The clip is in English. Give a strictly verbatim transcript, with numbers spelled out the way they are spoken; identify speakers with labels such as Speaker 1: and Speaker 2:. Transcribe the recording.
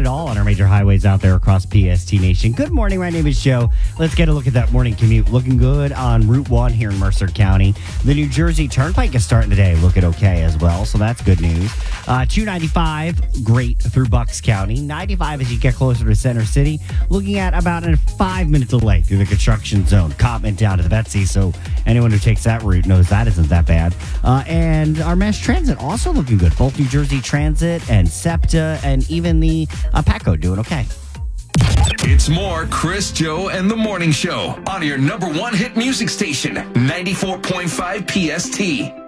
Speaker 1: at all on our major highways out there across P S T Nation. Good morning. My name is Joe. Let's get a look at that morning commute. Looking good on Route one here in Mercer County. The New Jersey Turnpike is starting today. Looking okay as well, so that's good news. Uh, two ninety-five, great through Bucks County. ninety-five as you get closer to Center City. Looking at about a five-minute delay through the construction zone. Coppman down to the Betsy, so anyone who takes that route knows that isn't that bad. Uh, and our mass transit also looking good. Both New Jersey Transit and SEPTA and even the uh, PATCO doing okay.
Speaker 2: It's more Chris, Joe, and the Morning Show on your number one hit music station, ninety-four point five P S T.